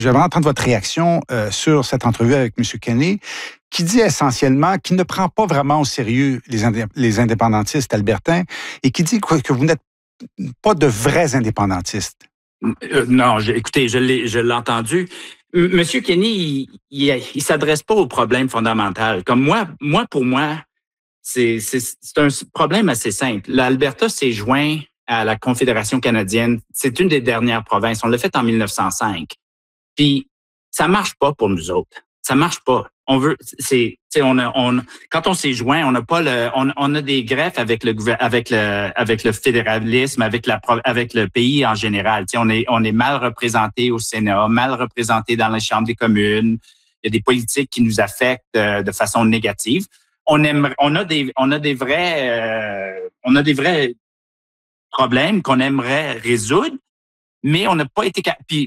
J'aimerais entendre votre réaction sur cette entrevue avec M. Kenney, qui dit essentiellement qu'il ne prend pas vraiment au sérieux les indépendantistes albertains et qui dit que vous n'êtes pas de vrais indépendantistes. Non, écoutez, je l'ai entendu. Monsieur Kenney, il s'adresse pas au problème fondamental. Comme pour moi, c'est un problème assez simple. L'Alberta s'est joint à la Confédération canadienne. C'est une des dernières provinces. On l'a fait en 1905. Puis ça marche pas pour nous autres. Ça marche pas. Quand on s'est joint, on n'a pas on a des greffes avec le fédéralisme, avec le pays en général. On est mal représenté au Sénat, mal représenté dans les chambres des communes. Il y a des politiques qui nous affectent de façon négative. On a des vrais problèmes qu'on aimerait résoudre. Mais on n'a pas été puis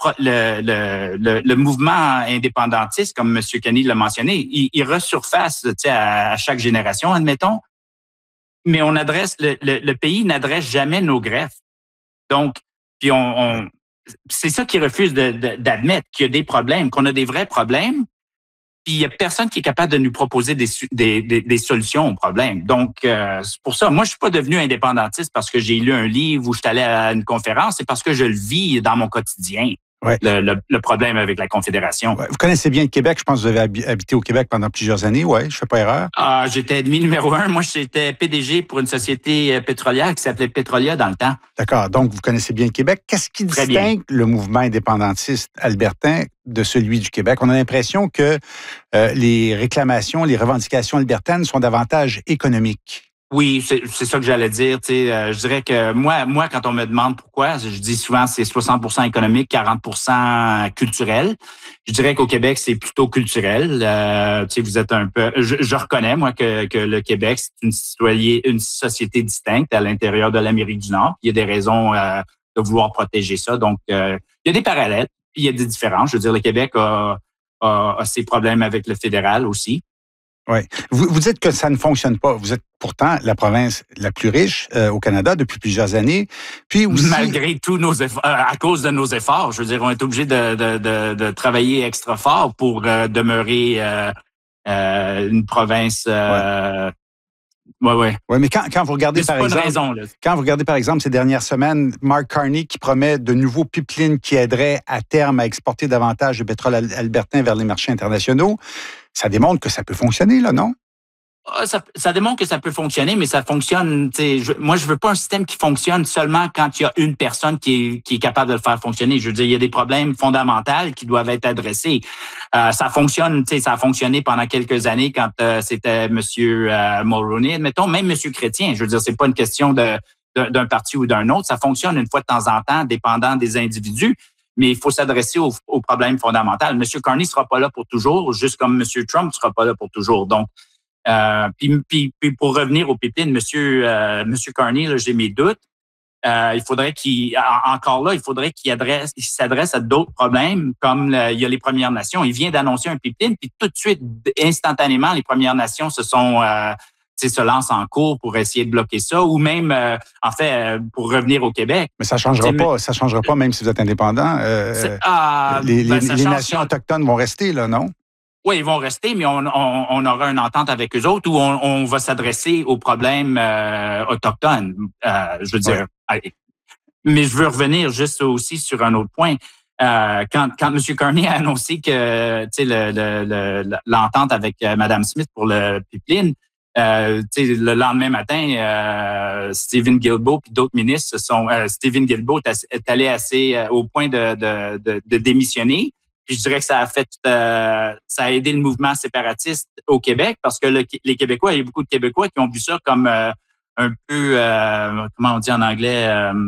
le mouvement indépendantiste, comme M. Kenney l'a mentionné, il resurface à chaque génération, admettons. Mais le pays n'adresse jamais nos greffes. Donc, puis c'est ça qu'ils refusent d'admettre, qu'il y a des problèmes, qu'on a des vrais problèmes. Puis il y a personne qui est capable de nous proposer des solutions aux problèmes. Donc, c'est pour ça. Moi, je suis pas devenu indépendantiste parce que j'ai lu un livre ou je suis allé à une conférence. C'est parce que je le vis dans mon quotidien. Ouais. Le problème avec la Confédération. Ouais. Vous connaissez bien le Québec. Je pense que vous avez habité au Québec pendant plusieurs années. Oui, je fais pas erreur. J'étais ennemi numéro 1. Moi, j'étais PDG pour une société pétrolière qui s'appelait Pétrolia dans le temps. D'accord. Donc, vous connaissez bien le Québec. Qu'est-ce qui distingue le mouvement indépendantiste albertain de celui du Québec? On a l'impression que les réclamations, les revendications albertaines sont davantage économiques. Oui, c'est ça que j'allais dire. Je dirais que moi, quand on me demande pourquoi, je dis souvent c'est 60% économique, 40% culturel. Je dirais qu'au Québec, c'est plutôt culturel. Vous êtes un peu. Je reconnais, moi, que le Québec, c'est une société distincte à l'intérieur de l'Amérique du Nord. Il y a des raisons de vouloir protéger ça. Donc, il y a des parallèles, puis il y a des différences. Je veux dire, le Québec a ses problèmes avec le fédéral aussi. Oui. Vous dites que ça ne fonctionne pas. Vous êtes pourtant la province la plus riche au Canada depuis plusieurs années. Puis aussi, malgré tous nos efforts, à cause de nos efforts, je veux dire, on est obligé de travailler extra fort pour demeurer une province. Oui, mais quand vous regardez quand vous regardez par exemple ces dernières semaines, Mark Carney qui promet de nouveaux pipelines qui aideraient à terme à exporter davantage de pétrole albertain vers les marchés internationaux, ça démontre que ça peut fonctionner, là, non? Ça démontre que ça peut fonctionner, mais ça fonctionne. Moi, je veux pas un système qui fonctionne seulement quand il y a une personne qui est capable de le faire fonctionner. Je veux dire, il y a des problèmes fondamentaux qui doivent être adressés. Ça fonctionne. Ça a fonctionné pendant quelques années quand c'était M. Mulroney, admettons, même M. Chrétien. Je veux dire, c'est pas une question d'un parti ou d'un autre. Ça fonctionne une fois de temps en temps, dépendant des individus. Mais il faut s'adresser aux problèmes fondamentaux. M. Carney sera pas là pour toujours, juste comme M. Trump sera pas là pour toujours. Donc, puis pour revenir au pipeline, Monsieur Carney, là, j'ai mes doutes. Il faudrait qu'il s'adresse à d'autres problèmes, comme il y a les Premières Nations. Il vient d'annoncer un pipeline, puis tout de suite, instantanément, les Premières Nations se lancent en cours pour essayer de bloquer ça, ou même, pour revenir au Québec. Mais ça changera pas, même si vous êtes indépendant. Les nations autochtones vont rester, là, non? Oui, ils vont rester, mais on aura une entente avec eux autres où on va s'adresser aux problèmes autochtones. Je veux dire. Ouais. Mais je veux revenir juste aussi sur un autre point. Quand M. Carney a annoncé que l'entente avec Mme Smith pour le pipeline, le lendemain matin, Stephen Guilbeault et d'autres ministres Stephen Guilbeault est allé au point de démissionner. Puis je dirais que ça a aidé le mouvement séparatiste au Québec parce que les Québécois, il y a beaucoup de Québécois qui ont vu ça comme un peu, comment on dit en anglais,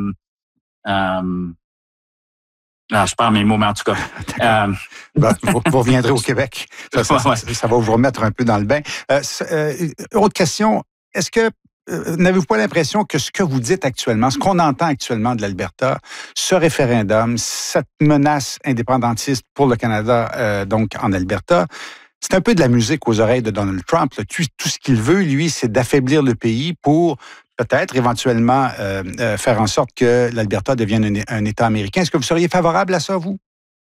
je perds mes mots, mais en tout cas. Vous reviendrez au Québec. Ça va vous remettre un peu dans le bain. Autre question, est-ce que n'avez-vous pas l'impression que ce que vous dites actuellement, ce qu'on entend actuellement de l'Alberta, ce référendum, cette menace indépendantiste pour le Canada, donc en Alberta, c'est un peu de la musique aux oreilles de Donald Trump. Là. Tout ce qu'il veut, lui, c'est d'affaiblir le pays pour peut-être éventuellement faire en sorte que l'Alberta devienne un État américain. Est-ce que vous seriez favorable à ça, vous?